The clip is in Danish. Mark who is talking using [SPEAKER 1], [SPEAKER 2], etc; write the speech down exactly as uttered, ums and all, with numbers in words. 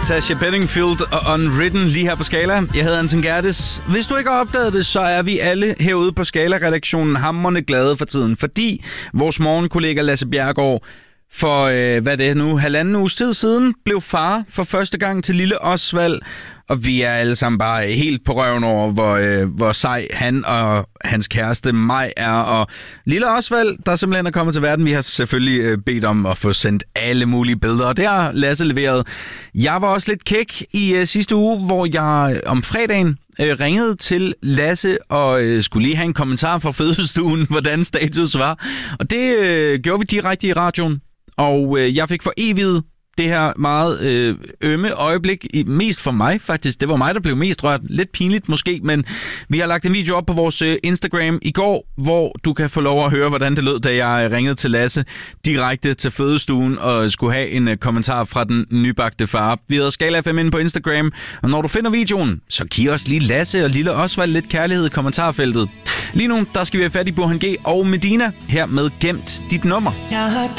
[SPEAKER 1] Tasha Bedingfield og Unwritten lige her på Skala. Jeg hedder Anton Gerdes. Hvis du ikke har opdaget det, så er vi alle herude på Skala-redaktionen hamrende glade for tiden, fordi vores morgenkollega Lasse Bjerregaard for, øh, hvad det er nu, halvanden uges tid siden, blev far for første gang til lille Osvald. Og vi er alle sammen bare helt på røven over, hvor, øh, hvor sej han og hans kæreste Maj er. Og lille Osvald, der simpelthen er kommet til verden, vi har selvfølgelig øh, bedt om at få sendt alle mulige billeder, og det har Lasse leveret. Jeg var også lidt kæk i øh, sidste uge, hvor jeg om fredagen øh, ringede til Lasse og øh, skulle lige have en kommentar fra fødestuen, hvordan status var. Og det øh, gjorde vi direkte i radioen, og øh, jeg fik for evigt det her meget øh, ømme øjeblik, mest for mig faktisk. Det var mig, der blev mest rørt. Lidt pinligt måske, men vi har lagt en video op på vores øh, Instagram i går, hvor du kan få lov at høre, hvordan det lød, da jeg ringede til Lasse direkte til fødestuen og skulle have en øh, kommentar fra den nybagte far. Vi hedder Skala F M inde på Instagram, og når du finder videoen, så giv os lige Lasse og lille Osvald lidt kærlighed i kommentarfeltet. Lige nu, der skal vi have fat i Burhan G og Medina her med Gemt dit nummer.
[SPEAKER 2] Jeg har